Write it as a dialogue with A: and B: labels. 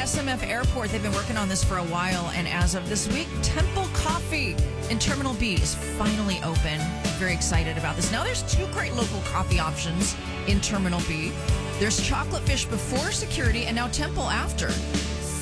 A: SMF Airport, they've been working on this for a while, and as of this week, Temple Coffee in Terminal B is finally open. Very excited about this. Now, there's two great local coffee options in Terminal B. There's Chocolate Fish before security, and now Temple after.